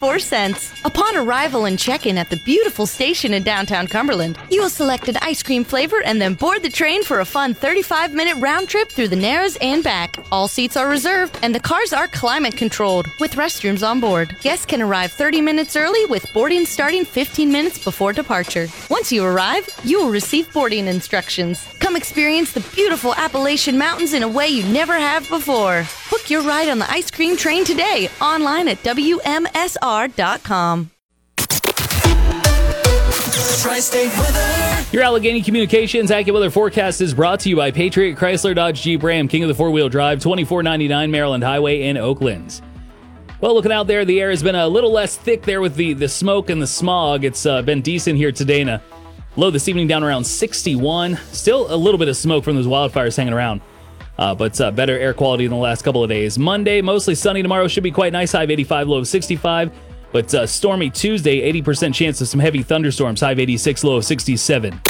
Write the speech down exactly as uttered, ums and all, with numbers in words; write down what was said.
four cents. Upon arrival and check-in at the beautiful station in downtown Cumberland, you will select an ice cream flavor and then board the train for a fun thirty-five minute round trip through the Narrows and back. All seats are reserved and the cars are climate controlled with restrooms on board. Guests can arrive thirty minutes early with boarding starting fifteen minutes before departure. Once you arrive, you will receive boarding instructions. Come experience the beautiful Appalachian Mountains in a way you never have before. Book your ride on the ice cream train today online at W M S R dot com. Tri-State weather. Your Allegheny Communications AccuWeather forecast is brought to you by Patriot Chrysler Dodge Jeep Ram, King of the four-wheel drive, twenty-four ninety-nine Maryland Highway in Oakland. Well, looking out there, the air has been a little less thick there with the, the smoke and the smog. It's uh, been decent here today, and a low this evening down around sixty-one. Still a little bit of smoke from those wildfires hanging around, uh, but uh, better air quality than the last couple of days. Monday, mostly sunny. Tomorrow should be quite nice, high of eighty-five, low of sixty-five. But uh, stormy Tuesday, eighty percent chance of some heavy thunderstorms, high of eighty-six, low of sixty-seven.